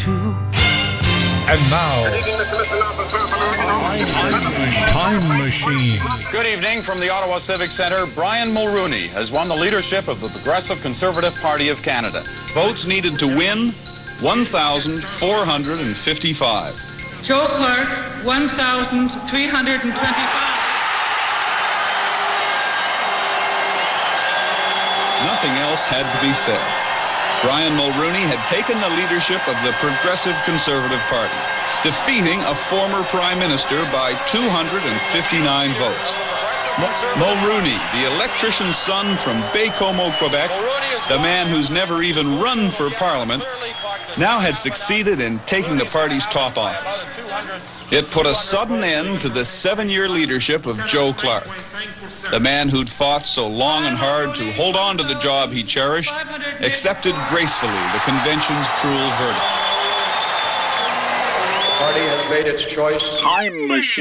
too. And now, Time Machine. Good evening from the Ottawa Civic Centre. Brian Mulroney has won the leadership of the Progressive Conservative Party of Canada. Votes needed to win, 1,455. Joe Clark, 1,325. Nothing else had to be said. Brian Mulroney had taken the leadership of the Progressive Conservative Party, defeating a former Prime Minister by 259 votes. Mulroney, the electrician's son from Baie-Comeau, Quebec, the man who's never even run for Parliament, now had succeeded in taking the party's top office. It put a sudden end to the 7-year leadership of Joe Clark, the man who'd fought so long and hard to hold on to the job he cherished, accepted gracefully the convention's cruel verdict. The party has made its choice. Time Machine.